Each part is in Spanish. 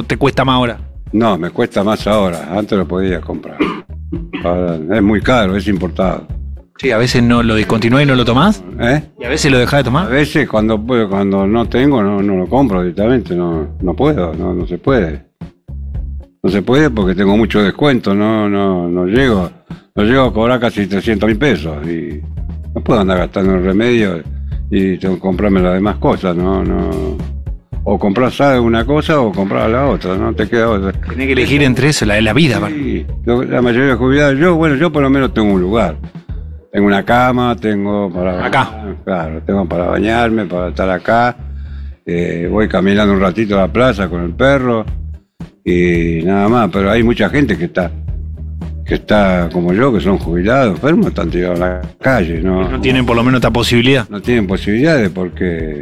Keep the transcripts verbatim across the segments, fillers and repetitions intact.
te cuesta más ahora? No, me cuesta más ahora. Antes lo podía comprar. Ahora es muy caro, es importado. Sí, a veces no lo discontinuás y no lo tomás. ¿Eh? ¿Y a veces lo dejás de A tomar? veces cuando puedo, cuando no tengo, no, no lo compro directamente. No, no puedo, no, no se puede. No se puede porque tengo mucho descuento. No, no, no llego, no llego a cobrar casi trescientos mil pesos y no puedo andar gastando en remedio y tengo que comprarme las demás cosas. No, no. O comprar ¿sabes? Una cosa o comprar la otra, no te queda otra. Tenés que elegir entre eso, la de la vida. Sí, lo- la mayoría de jubilados, yo, bueno, yo por lo menos tengo un lugar. Tengo una cama, tengo para Acá. bañar, claro, tengo para bañarme, para estar acá. Eh, voy caminando un ratito a la plaza con el perro y nada más, pero hay mucha gente que está, que está como yo, que son jubilados, enfermos, están tirados a la calle, no, No tienen por lo menos esta posibilidad. no tienen posibilidades porque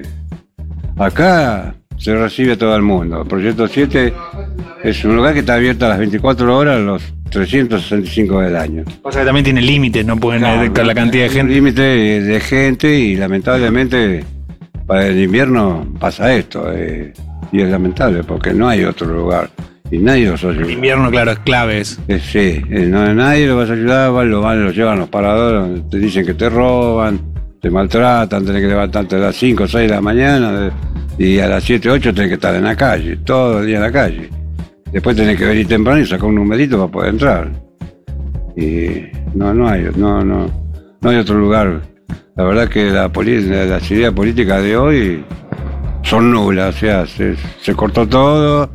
acá se recibe a todo el mundo. El Proyecto siete es un lugar que está abierto a las veinticuatro horas, los trescientos sesenta y cinco del año. O sea que también tiene límites, no pueden Claro, detectar la cantidad de hay un gente. límite de gente y lamentablemente para el invierno pasa esto. eh, y es lamentable porque no hay otro lugar y nadie los ayuda. El invierno, claro, es clave eso. Eh, sí, eh, no, nadie los va a ayudar, van, lo van, los llevan a los paradores, donde te dicen que te roban, te maltratan, tenés que levantarte a las cinco o seis de la mañana de- y a las siete o ocho tenés que estar en la calle, todo el día en la calle. Después tenés que venir temprano y sacar un numerito para poder entrar. Y no, no hay, no, no, no hay otro lugar. La verdad que la poli- las ideas políticas de hoy son nulas, o sea, se, se cortó todo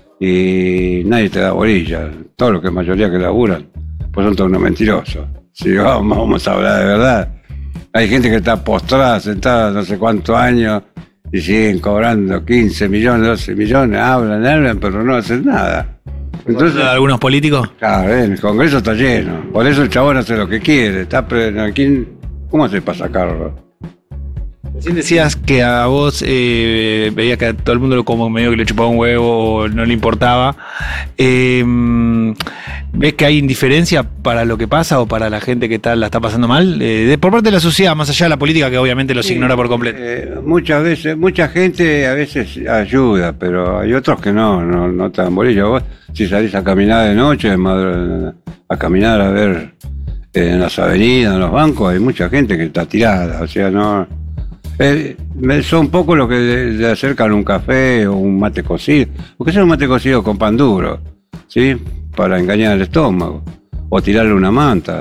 y nadie te da bolilla. Todos los que mayoría que laburan, pues son todos unos mentirosos. Si vamos, vamos a hablar de verdad. Hay gente que está postrada, sentada no sé cuántos años y siguen cobrando quince millones, doce millones, hablan, hablan, pero no hacen nada. Entonces, ¿Algunos políticos? claro, eh, el Congreso está lleno. Por eso el chabón hace lo que quiere. Está pre- ¿quién- ¿Cómo hace para sacarlo? Recién decías que a vos eh, veías que a todo el mundo lo como medio que le chupaba un huevo o no le importaba. Eh, ¿Ves que hay indiferencia para lo que pasa o para la gente que está, la está pasando mal? Eh, de, por parte de la sociedad, más allá de la política, que obviamente los Sí, ignora por completo. eh, muchas veces, mucha gente a veces ayuda, pero hay otros que no, no, no te dan bolilla. Vos, si salís a caminar de noche, de madru- a caminar a ver eh, en las avenidas, en los bancos, hay mucha gente que está tirada, o sea, no. Eh, me- son pocos los que le, le acercan un café o un mate cocido, porque es un mate cocido con pan duro, ¿sí? Para engañar el estómago, o tirarle una manta.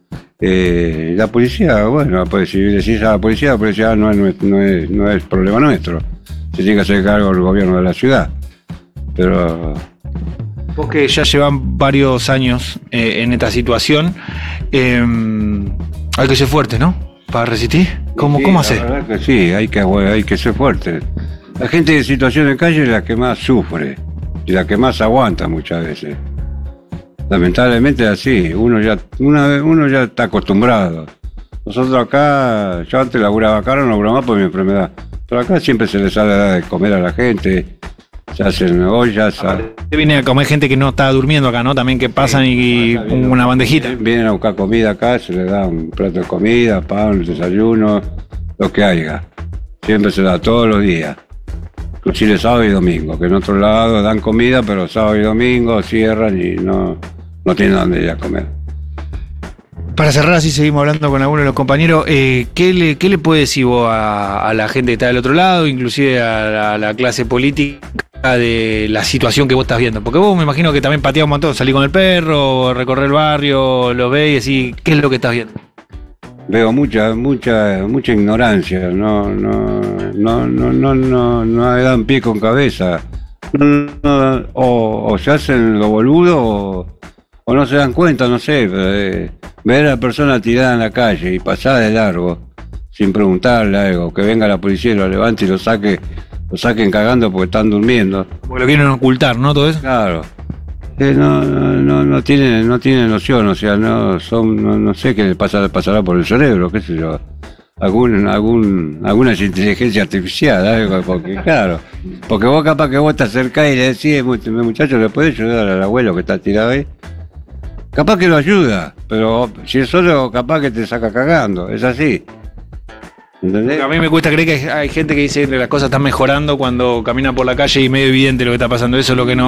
Eh, la policía, bueno, pues si decís a la policía, la policía no es, nues- no es, no es problema nuestro. Se tiene que hacer cargo el gobierno de la ciudad. Pero Vos que ya llevan varios años eh, en esta situación, eh, hay que ser fuerte, ¿no? Para resistir. ¿Cómo, sí, ¿cómo la hacer? verdad que sí, hay que, hay que ser fuerte. La gente en situación de calle es la que más sufre y la que más aguanta muchas veces. Lamentablemente es así, uno ya, una vez- uno ya está acostumbrado. Nosotros acá, yo antes laburaba acá, no laburaba más por mi enfermedad. Pero acá siempre se les sale a dar de comer a la gente, se hacen ollas. a- Te viene a comer gente que no está durmiendo acá, ¿no? También que pasan y, y una bandejita. Vienen a buscar comida acá, se les da un plato de comida, pan, desayuno, lo que haya. Siempre se da todos los días. Inclusive sábado y domingo, que en otro lado dan comida, pero sábado y domingo cierran y no, no tienen dónde ir a comer. Para cerrar, así seguimos hablando con algunos de los compañeros. Eh, ¿qué, le, ¿Qué le puede decir vos a, a la gente que está del otro lado, inclusive a la, a la clase política, de la situación que vos estás viendo? Porque vos me imagino que también pateás un montón, salís con el perro, recorrer el barrio, lo ves y decís, ¿qué es lo que estás viendo? Veo mucha, mucha, mucha ignorancia, no, no, no, no, no, no, no dan pie con cabeza. No, no, o, o se hacen lo boludo o, o no se dan cuenta, no sé. Eh, ver a la persona tirada en la calle y pasar de largo sin preguntarle algo, que venga la policía y lo levante y lo saque, lo saquen cagando porque están durmiendo. Porque lo quieren ocultar, ¿no? Todo eso. Claro. Eh, no, no, no, no tienen, no tienen noción, o sea, no son, no, no sé qué les pasa, pasará por el cerebro, qué sé yo, algún, algún, alguna inteligencia artificial, algo, porque claro, porque vos capaz que vos te acercás y le decís, "Mu- muchacho, ¿le podés ayudar al abuelo que está tirado ahí?" Capaz que lo ayuda, pero si es solo, capaz que te saca cagando, es así. ¿Entendés? A mí me cuesta creer que hay, hay gente que dice que las cosas están mejorando cuando camina por la calle y medio evidente lo que está pasando. Eso es lo que no.